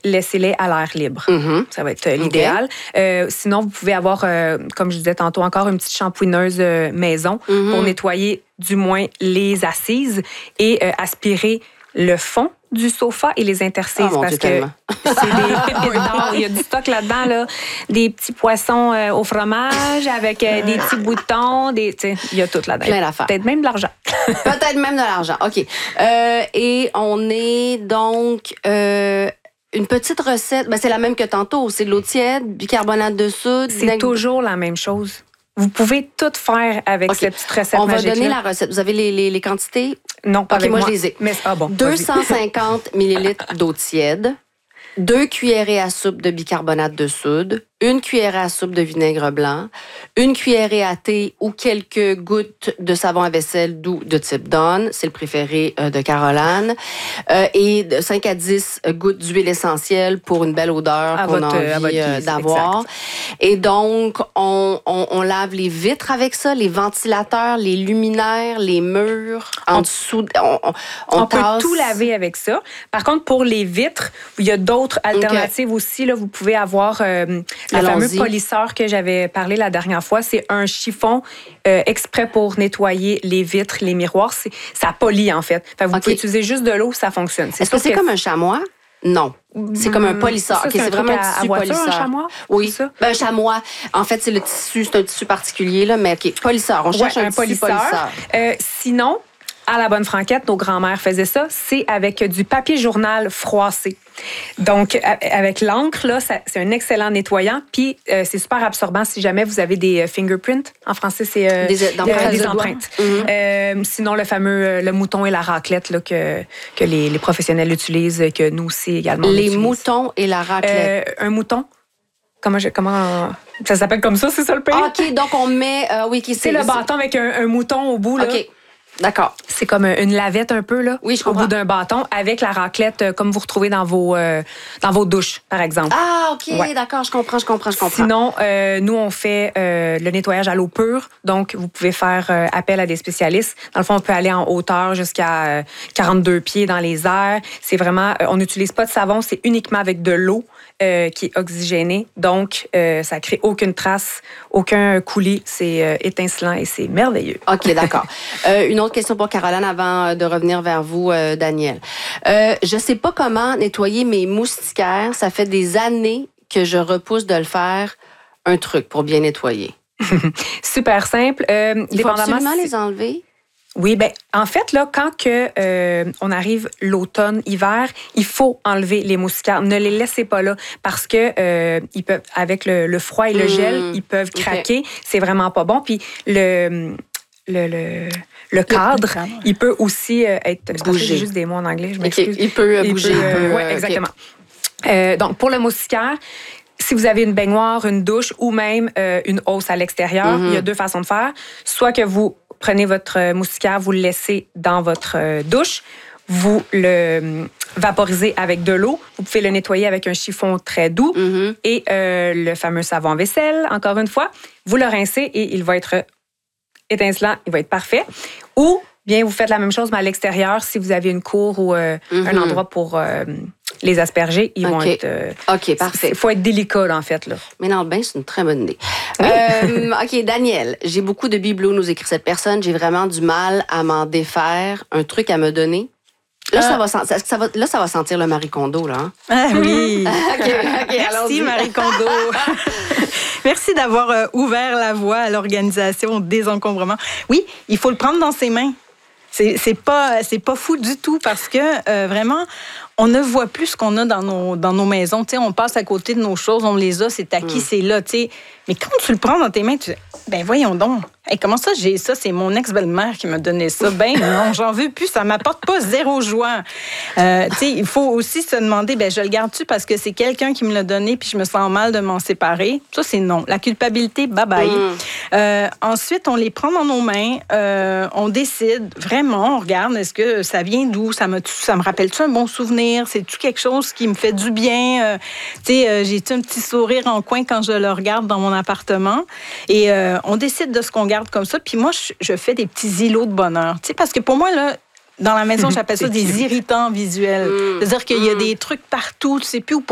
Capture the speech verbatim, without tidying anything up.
laissez-les à l'air libre. Mm-hmm. Ça va être euh, l'idéal. Okay. Euh, sinon, vous pouvez avoir, euh, comme je disais tantôt, encore une petite shampouineuse euh, maison mm-hmm. pour nettoyer du moins les assises et euh, aspirer le fond du sofa et les interstices. Oh, parce Dieu, que c'est des... il y a du stock là-dedans, là. Des petits poissons euh, au fromage avec euh, des petits boutons. Des... Il y a tout là-dedans. Plein d'affaires. Peut-être même de l'argent. Peut-être même de l'argent. OK. Euh, et on est donc... Euh, une petite recette, ben, c'est la même que tantôt. C'est de l'eau tiède, bicarbonate de soude. C'est vinaigre... toujours la même chose. Vous pouvez tout faire avec okay. cette petite recette On magique. va donner la recette. Vous avez les, les, les quantités? Non, pas okay, avec moi. moi. je les ai. Mais, ah bon, deux cent cinquante millilitres d'eau tiède, deux cuillerées à soupe de bicarbonate de soude, une cuillerée à soupe de vinaigre blanc, une cuillerée à thé ou quelques gouttes de savon à vaisselle doux de type Dawn, c'est le préféré de Caroline, euh, et de cinq à dix gouttes d'huile essentielle pour une belle odeur à qu'on votre, a envie guise, d'avoir. Exact. Et donc, on, on, on lave les vitres avec ça, les ventilateurs, les luminaires, les murs, en on, dessous. On, on, on, on peut tout laver avec ça. Par contre, pour les vitres, il y a d'autres alternatives okay. aussi. Là, vous pouvez avoir... Euh, Le Allons-y. fameux polisseur que j'avais parlé la dernière fois, c'est un chiffon euh, exprès pour nettoyer les vitres, les miroirs. C'est, ça polit, en fait. Fait vous okay. pouvez utiliser juste de l'eau, ça fonctionne. C'est Est-ce que c'est que... comme un chamois? Non. C'est comme un polisseur. Ça, okay, c'est, c'est vraiment à, un tissu à voiture, polisseur. Un chamois? Oui. Ça? Ben, un chamois. En fait, c'est le tissu, c'est un tissu particulier, là, mais OK, polisseur. On cherche ouais, un, un tissu polisseur. polisseur. Euh, sinon, à la bonne franquette, nos grands-mères faisaient ça, c'est avec du papier journal froissé. Donc, avec l'encre, là, ça, c'est un excellent nettoyant. Puis, euh, c'est super absorbant si jamais vous avez des fingerprints. En français, c'est euh, des, des, des empreintes. Mm-hmm. Euh, sinon, le fameux le mouton et la raclette là, que, que les, les professionnels utilisent, que nous aussi également. Les moutons et la raclette. Euh, un mouton. Comment, je, comment ça s'appelle comme ça, c'est ça le pays? Ah, OK, donc on met... Euh, oui, c'est, c'est le bâton avec un, un mouton au bout. Là. OK. D'accord. C'est comme une lavette un peu, là, oui, je au bout d'un bâton, avec la raclette euh, comme vous retrouvez dans vos, euh, dans vos douches, par exemple. Ah, OK, ouais. D'accord, je comprends, je comprends, je comprends. Sinon, euh, nous, on fait euh, le nettoyage à l'eau pure, donc vous pouvez faire euh, appel à des spécialistes. Dans le fond, on peut aller en hauteur jusqu'à euh, quarante-deux pieds dans les airs. C'est vraiment, euh, on n'utilise pas de savon, c'est uniquement avec de l'eau. Euh, qui est oxygéné. Donc, euh, ça ne crée aucune trace, aucun coulis. C'est euh, étincelant et c'est merveilleux. OK, d'accord. euh, une autre question pour Caroline avant de revenir vers vous, euh, Daniel. Euh, je ne sais pas comment nettoyer mes moustiquaires. Ça fait des années que je repousse de le faire. Un truc pour bien nettoyer. Super simple. Euh, Il faut absolument les enlever. Oui, ben en fait là, quand que euh, on arrive l'automne, hiver, il faut enlever les moustiquaires. Ne les laissez pas là parce que euh, ils peuvent, avec le, le froid et le mmh. gel, ils peuvent craquer. Okay. C'est vraiment pas bon. Puis le le le le cadre, le il peut aussi euh, être bouger. J'ai juste des mots en anglais. Je m'excuse. Okay. Il peut il bouger. Peut, euh, oui, exactement. Okay. Euh, donc pour le moustiquaire. Si vous avez une baignoire, une douche ou même euh, une hausse à l'extérieur, mmh. il y a deux façons de faire. Soit que vous prenez votre moustiquaire, vous le laissez dans votre euh, douche, vous le vaporisez avec de l'eau, vous pouvez le nettoyer avec un chiffon très doux mmh. et euh, le fameux savon à vaisselle, encore une fois, vous le rincez et il va être étincelant, il va être parfait. Ou bien vous faites la même chose, mais à l'extérieur, si vous avez une cour ou euh, mmh. un endroit pour... Euh, les asperger, ils okay. vont être... Euh, OK, parfait. Il faut être délicat, là, en fait. Là. Mais dans le bain, c'est une très bonne idée. Oui. euh, OK, Daniel, j'ai beaucoup de bibelots, nous écrit cette personne. J'ai vraiment du mal à m'en défaire. Un truc à me donner? Là, ah. ça, va, ça, ça va, là ça va sentir le Marie Kondo, là. Hein? Ah oui! OK, OK, merci, Marie Kondo. Merci d'avoir euh, ouvert la voie à l'organisation Désencombrement. Oui, il faut le prendre dans ses mains. C'est, c'est pas, c'est pas fou du tout parce que euh, vraiment, on ne voit plus ce qu'on a dans nos, dans nos maisons. T'sais, on passe à côté de nos choses, on les a, c'est acquis, mm. c'est là. T'sais. Mais quand tu le prends dans tes mains, tu dis, ben voyons donc, hey, comment ça j'ai ça? C'est mon ex-belle-mère qui m'a donné ça. Ben non, j'en veux plus, ça m'apporte pas zéro joie. Euh, il faut aussi se demander, ben je le garde-tu parce que c'est quelqu'un qui me l'a donné puis je me sens mal de m'en séparer? Ça, c'est non. La culpabilité, bye-bye. Mm. Euh, ensuite, on les prend dans nos mains, euh, on décide vraiment, on regarde, est-ce que ça vient d'où? Ça me, ça me rappelle-tu un bon souvenir? C'est-tu quelque chose qui me fait du bien? Euh, euh, j'ai-tu un petit sourire en coin quand je le regarde dans mon appartement? Et euh, on décide de ce qu'on garde comme ça. Puis moi, je, je fais des petits îlots de bonheur. Tu sais, parce que pour moi, là, dans la maison, j'appelle ça des irritants visuels. Mmh. C'est-à-dire qu'il y a des trucs partout, tu sais plus où